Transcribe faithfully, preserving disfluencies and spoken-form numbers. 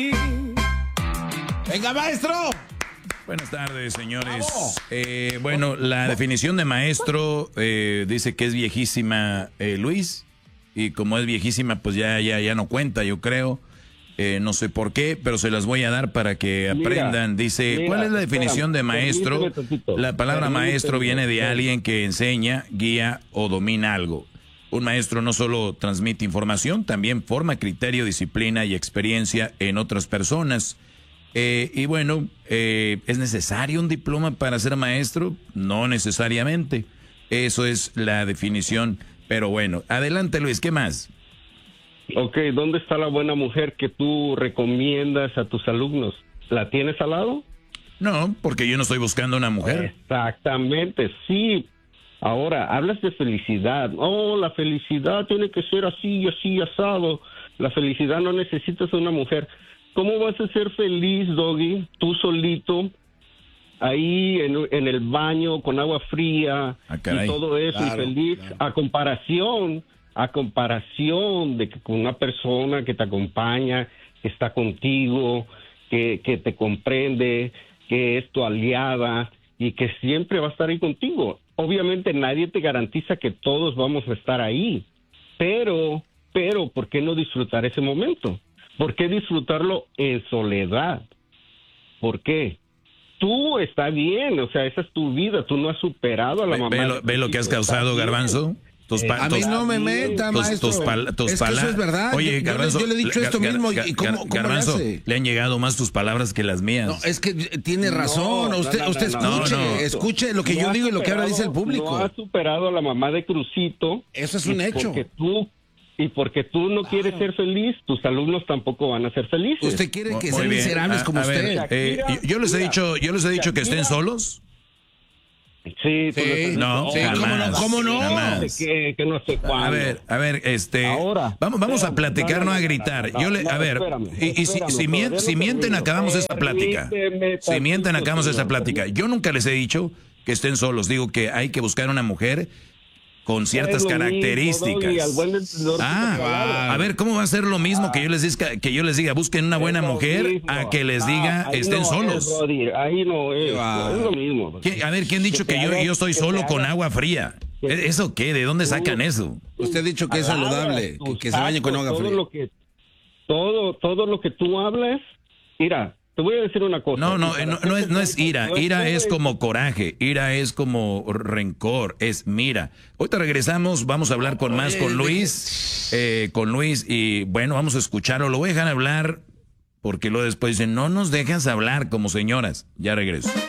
Venga, maestro. Buenas tardes, señores. Eh, bueno, la definición de maestro eh, dice que es viejísima, eh, Luis, y como es viejísima, pues ya, ya, ya no cuenta, yo creo. Eh, no sé por qué, pero se las voy a dar para que aprendan. Mira, Dice, mira, ¿cuál es la definición espérame, de maestro? permíteme tantito, La palabra permíteme maestro viene de tantito. alguien que enseña, guía o domina algo. Un maestro no solo transmite información, también forma criterio, disciplina y experiencia en otras personas. Eh, y bueno, eh, ¿es necesario un diploma para ser maestro? No necesariamente. Eso es la definición. Pero bueno, adelante, Luis, ¿qué más? Ok, ¿dónde está la buena mujer que tú recomiendas a tus alumnos? ¿La tienes al lado? No, porque yo no estoy buscando una mujer. Exactamente, sí. Ahora, hablas de felicidad. Oh, la felicidad tiene que ser así, así, asado. La felicidad no necesitas una mujer. ¿Cómo vas a ser feliz, Doggy, tú solito, ahí en, en el baño con agua fría Ah, y caray. todo eso, Claro, y feliz, claro. a comparación, a comparación de que con una persona que te acompaña, que está contigo, que, que te comprende, que es tu aliada y que siempre va a estar ahí contigo? Obviamente nadie te garantiza que todos vamos a estar ahí, pero, pero, ¿por qué no disfrutar ese momento? ¿Por qué disfrutarlo en soledad? ¿Por qué? Tú está bien, o sea, esa es tu vida, tú no has superado a la Ve, mamá. ve lo, ve lo que has Está causado, bien. Garbanzo. Tus pa- A mí tus- no me meta, tus- maestro. tus pal- tus es que eso pala- es verdad. Oye, Yo- yo, le- Garbanzo, yo le he dicho Gar- esto Gar- mismo. ¿Y Gar- cómo, cómo le Garbanzo, hace? le han llegado más tus palabras que las mías. No, es que tiene razón. No, usted no, no, usted no, no, escuche, no. escuche lo que No yo has digo y lo que ahora dice el superado- público. No has superado a la mamá de Crucito. Eso es un y hecho. Porque tú, y porque tú no quieres ser feliz, tus alumnos tampoco van a ser felices. Usted quiere que Muy sean bien. miserables A- como a ver, usted. eh, Shakira, yo, yo les he mira, dicho, yo les he dicho que estén Shakira. solos. Sí, tú Sí, lo estás no, diciendo. sí, jamás, ¿cómo no? ¿Cómo no? jamás. No sé qué, que no sé cuándo. A ver, a ver, este, Ahora, vamos, vamos a espérame, platicar, no, no, no, a no, gritar. no, no, Yo le, no, a ver, espérame, y, y si, espérame, si, mien- todavía si no mienten, termino. acabamos esta plática. Permíteme Si mienten, tantito, acabamos esta señor, plática. Yo nunca les he dicho que estén solos. Digo que hay que buscar una mujer con ciertas Es lo mismo, características. Doggy, al buen entendedor que te Ah, palabra. a ver, ¿cómo va a ser lo mismo que yo les diga, que yo les diga busquen una buena Es lo mujer mismo. a que les Ah, diga ahí estén no solos? es, Brody, ahí no es, va. es lo mismo. ¿Quién- a ver, ¿quién ha dicho Que que te yo, haga- yo estoy que solo te con haga- agua fría? que- ¿Eso qué? ¿De dónde sacan eso? Usted ha dicho que es Palabras, saludable, que, tus que se bañe con actos, agua todo fría. Lo que, todo, todo lo que tú hablas, mira, te voy a decir una cosa. No, no, Y para no, hacerte no es, no es ira. no Ira es todo como coraje. Ira es como rencor. Es mira. Ahorita regresamos. Vamos a hablar con más con Luis. eh, con Luis. Y bueno, vamos a escucharlo. Lo voy a dejar hablar porque luego después dicen, no nos dejas hablar como señoras. Ya regreso.